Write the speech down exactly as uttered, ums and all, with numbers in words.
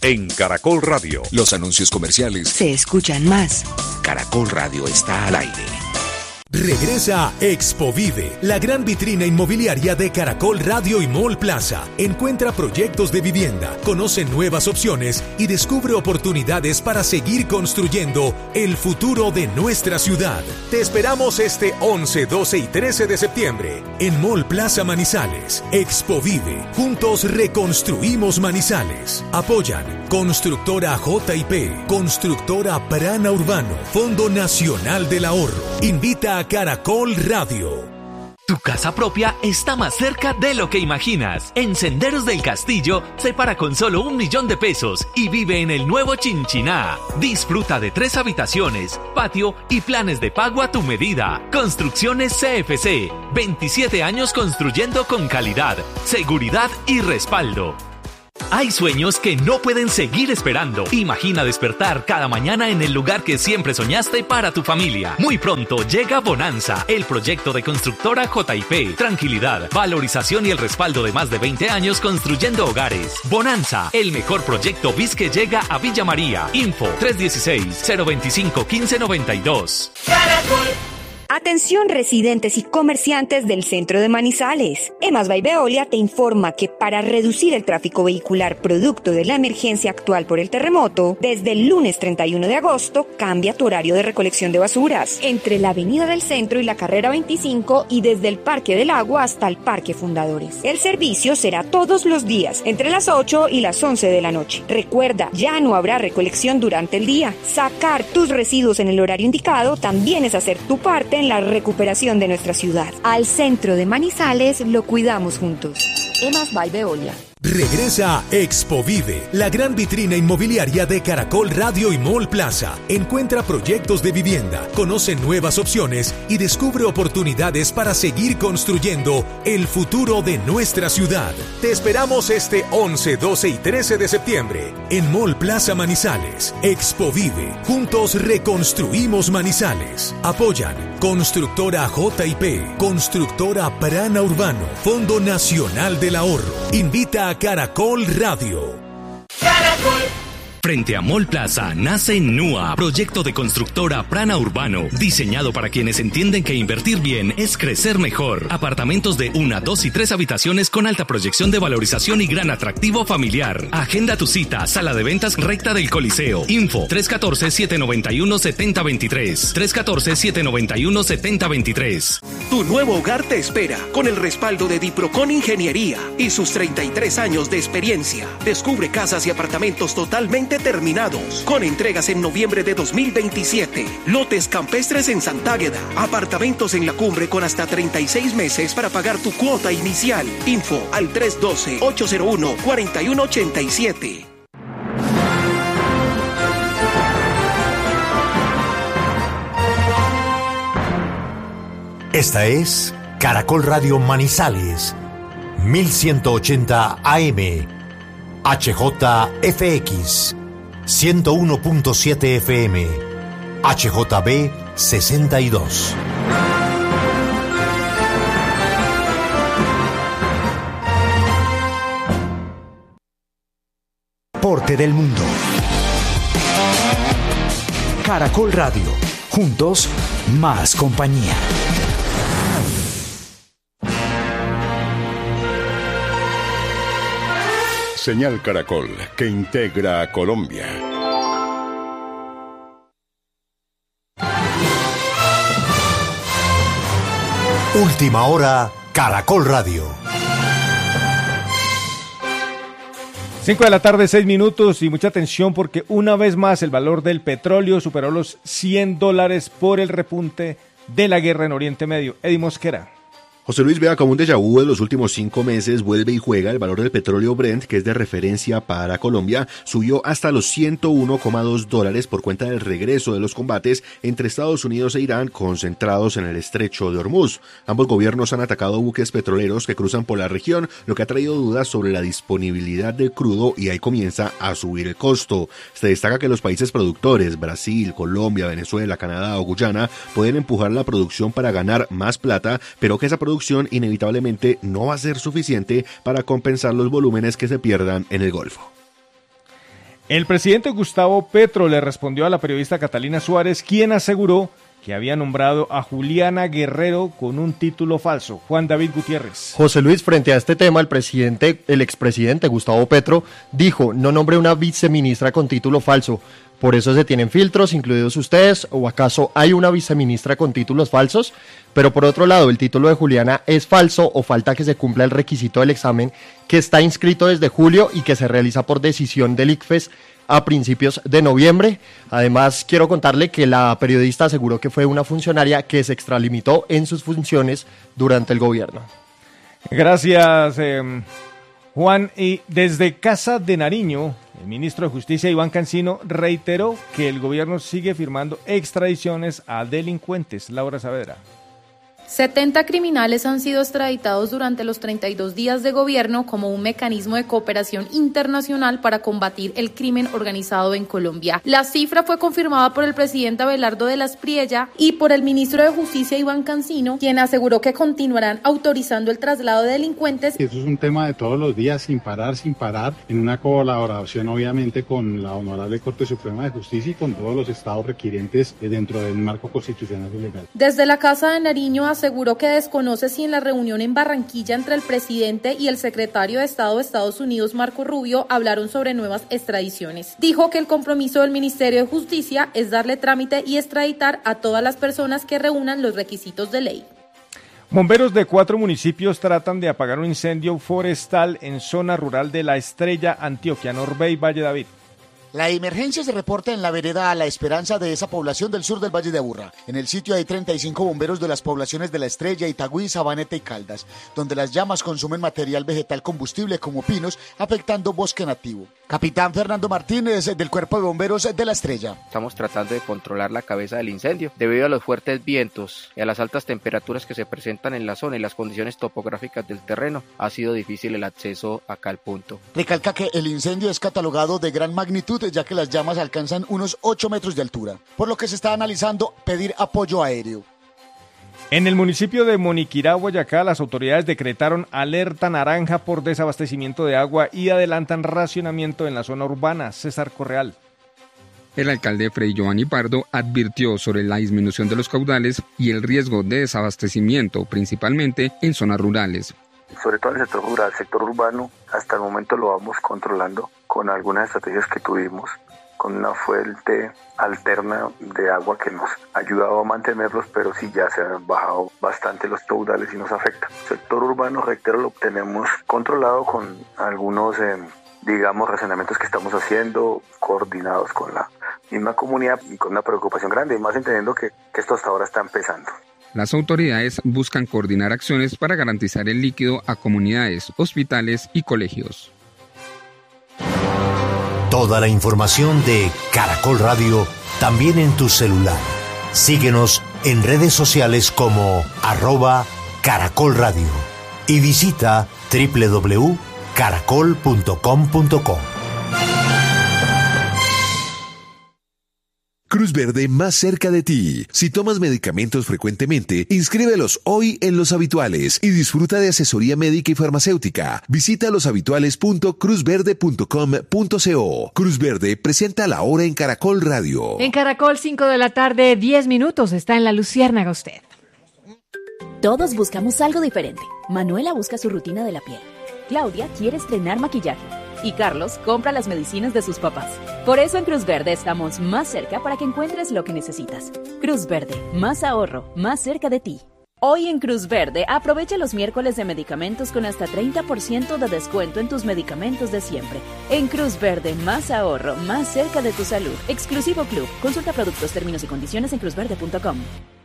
en Caracol Radio. Los anuncios comerciales se escuchan más. Caracol Radio está al aire. Regresa Expovive, la gran vitrina inmobiliaria de Caracol Radio y Mall Plaza. Encuentra proyectos de vivienda, conoce nuevas opciones y descubre oportunidades para seguir construyendo el futuro de nuestra ciudad. Te esperamos este once, doce y trece de septiembre en Mall Plaza Manizales. Expovive, juntos reconstruimos Manizales. Apoyan Constructora J y P, Constructora Prana Urbano, Fondo Nacional del Ahorro. Invita a Caracol Radio. Tu casa propia está más cerca de lo que imaginas. En Senderos del Castillo, separa con solo un millón de pesos y vive en el nuevo Chinchiná. Disfruta de tres habitaciones, patio y planes de pago a tu medida. Construcciones C F C, veintisiete años construyendo con calidad, seguridad y respaldo. Hay sueños que no pueden seguir esperando. Imagina despertar cada mañana en el lugar que siempre soñaste para tu familia. Muy pronto llega Bonanza, el proyecto de Constructora J y P. Tranquilidad, valorización y el respaldo de más de veinte años construyendo hogares. Bonanza, el mejor proyecto B I S que llega a Villa María. Info tres uno seis, cero dos cinco, uno cinco nueve dos. Caracol. Atención residentes y comerciantes del centro de Manizales. Emas by Veolia te informa que para reducir el tráfico vehicular producto de la emergencia actual por el terremoto, desde el lunes treinta y uno de agosto cambia tu horario de recolección de basuras entre la Avenida del Centro y la Carrera veinticinco y desde el Parque del Agua hasta el Parque Fundadores. El servicio será todos los días entre las ocho y las once de la noche. Recuerda, ya no habrá recolección durante el día. Sacar tus residuos en el horario indicado también es hacer tu parte en la recuperación de nuestra ciudad. Al centro de Manizales lo cuidamos juntos. Emas by Veolia. Regresa Expovive, la gran vitrina inmobiliaria de Caracol Radio y Mall Plaza. Encuentra proyectos de vivienda, conoce nuevas opciones y descubre oportunidades para seguir construyendo el futuro de nuestra ciudad. Te esperamos este once, doce y trece de septiembre en Mall Plaza Manizales. Expovive, juntos reconstruimos Manizales. Apoyan Constructora J y P, Constructora Prana Urbano, Fondo Nacional del Ahorro. Invita a Caracol Radio. Caracol. Frente a Mall Plaza nace NUA, proyecto de Constructora Prana Urbano, diseñado para quienes entienden que invertir bien es crecer mejor. Apartamentos de una, dos y tres habitaciones con alta proyección de valorización y gran atractivo familiar. Agenda tu cita, sala de ventas recta del Coliseo. Info tres uno cuatro, siete nueve uno, siete cero dos tres, tres uno cuatro, siete nueve uno, siete cero dos tres. Tu nuevo hogar te espera con el respaldo de Diprocon Ingeniería y sus treinta y tres años de experiencia. Descubre casas y apartamentos totalmente terminados, con entregas en noviembre de dos mil veintisiete. Lotes campestres en Santágueda, apartamentos en la cumbre con hasta treinta y seis meses para pagar tu cuota inicial. Info al tres uno dos, ocho cero uno, cuatro uno ocho siete. Esta es Caracol Radio Manizales, mil ciento ochenta A M, H J F X, ciento uno punto siete F M, H J B sesenta y dos. Porte del mundo. Caracol Radio. Juntos, más compañía. Señal Caracol, que integra a Colombia. Última hora, Caracol Radio. cinco de la tarde, seis minutos, y mucha atención porque una vez más el valor del petróleo superó los cien dólares por el repunte de la guerra en Oriente Medio. Eddie Mosquera. José Luis, vea como un déjà vu de los últimos cinco meses vuelve y juega. El valor del petróleo Brent, que es de referencia para Colombia, subió hasta los ciento uno coma dos dólares por cuenta del regreso de los combates entre Estados Unidos e Irán concentrados en el estrecho de Hormuz. Ambos gobiernos han atacado buques petroleros que cruzan por la región, lo que ha traído dudas sobre la disponibilidad del crudo y ahí comienza a subir el costo. Se destaca que los países productores, Brasil, Colombia, Venezuela, Canadá o Guyana, pueden empujar la producción para ganar más plata, pero que esa producción inevitablemente no va a ser suficiente para compensar los volúmenes que se pierdan en el Golfo. El presidente Gustavo Petro le respondió a la periodista Catalina Suárez, quien aseguró que había nombrado a Juliana Guerrero con un título falso. Juan David Gutiérrez. José Luis, frente a este tema, el presidente, el expresidente Gustavo Petro dijo: no nombré una viceministra con título falso. Por eso se tienen filtros, incluidos ustedes, o acaso hay una viceministra con títulos falsos. Pero por otro lado, el título de Juliana es falso o falta que se cumpla el requisito del examen que está inscrito desde julio y que se realiza por decisión del I C F E S a principios de noviembre. Además, quiero contarle que la periodista aseguró que fue una funcionaria que se extralimitó en sus funciones durante el gobierno. Gracias, eh, Juan. Y desde Casa de Nariño, el ministro de Justicia, Iván Cancino, reiteró que el gobierno sigue firmando extradiciones a delincuentes. Laura Saavedra. setenta criminales han sido extraditados durante los treinta y dos días de gobierno como un mecanismo de cooperación internacional para combatir el crimen organizado en Colombia. La cifra fue confirmada por el presidente Abelardo de la Espriella y por el ministro de Justicia, Iván Cancino, quien aseguró que continuarán autorizando el traslado de delincuentes. Eso es un tema de todos los días, sin parar, sin parar, en una colaboración obviamente con la Honorable Corte Suprema de Justicia y con todos los estados requirientes dentro del marco constitucional y legal. Desde la Casa de Nariño aseguró que desconoce si en la reunión en Barranquilla entre el presidente y el secretario de Estado de Estados Unidos, Marco Rubio, hablaron sobre nuevas extradiciones. Dijo que el compromiso del Ministerio de Justicia es darle trámite y extraditar a todas las personas que reúnan los requisitos de ley. Bomberos de cuatro municipios tratan de apagar un incendio forestal en zona rural de La Estrella, Antioquia, Norbey, Valle David. La emergencia se reporta en la vereda A La Esperanza de esa población del sur del Valle de Aburrá. En el sitio hay treinta y cinco bomberos de las poblaciones de La Estrella, Itagüí, Sabaneta y Caldas, donde las llamas consumen material vegetal combustible como pinos, afectando bosque nativo. Capitán Fernando Martínez, del Cuerpo de Bomberos de La Estrella. Estamos tratando de controlar la cabeza del incendio. Debido a los fuertes vientos y a las altas temperaturas que se presentan en la zona y las condiciones topográficas del terreno, ha sido difícil el acceso acá al punto. Recalca que el incendio es catalogado de gran magnitud, ya que las llamas alcanzan unos ocho metros de altura, por lo que se está analizando pedir apoyo aéreo. En el municipio de Moniquirá, Boyacá, las autoridades decretaron alerta naranja por desabastecimiento de agua y adelantan racionamiento en la zona urbana. César Correal. El alcalde Fray Giovanni Pardo advirtió sobre la disminución de los caudales y el riesgo de desabastecimiento, principalmente en zonas rurales. Sobre todo en el sector rural, el sector urbano, hasta el momento lo vamos controlando con algunas estrategias que tuvimos, con una fuente alterna de agua que nos ha ayudado a mantenerlos, pero sí ya se han bajado bastante los caudales y nos afecta. El sector urbano, reitero, lo tenemos controlado con algunos, eh, digamos, racionamientos que estamos haciendo, coordinados con la misma comunidad y con una preocupación grande, y más entendiendo que, que esto hasta ahora está empezando. Las autoridades buscan coordinar acciones para garantizar el líquido a comunidades, hospitales y colegios. Toda la información de Caracol Radio también en tu celular. Síguenos en redes sociales como arroba Caracol Radio y visita doble u doble u doble u punto caracol punto com punto co. Cruz Verde más cerca de ti. Si tomas medicamentos frecuentemente, inscríbelos hoy en Los Habituales y disfruta de asesoría médica y farmacéutica. Visita loshabituales punto cruz verde punto com punto co. Cruz Verde presenta la hora en Caracol Radio. En Caracol, cinco de la tarde, diez minutos. Está en La Luciérnaga usted. Todos buscamos algo diferente. Manuela busca su rutina de la piel. Claudia quiere estrenar maquillaje. Y Carlos compra las medicinas de sus papás. Por eso en Cruz Verde estamos más cerca para que encuentres lo que necesitas. Cruz Verde, más ahorro, más cerca de ti. Hoy en Cruz Verde, aprovecha los miércoles de medicamentos con hasta treinta por ciento de descuento en tus medicamentos de siempre. En Cruz Verde, más ahorro, más cerca de tu salud. Exclusivo Club. Consulta productos, términos y condiciones en cruz verde punto com.